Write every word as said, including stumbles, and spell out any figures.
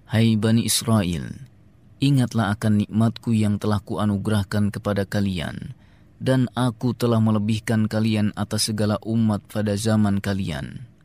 Hai Bani Israel, ingatlah akan nikmatku yang telah kuanugerahkan kepada kalian, dan aku telah melebihkan kalian atas segala umat pada zaman kalian.